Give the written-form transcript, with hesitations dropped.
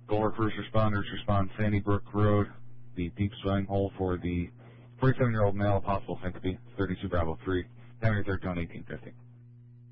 Gore first responders respond Sandy Brook Road, the deep swelling hole for the 47-year-old male, possible syncope, 32 Bravo 3, Henry 13 1850.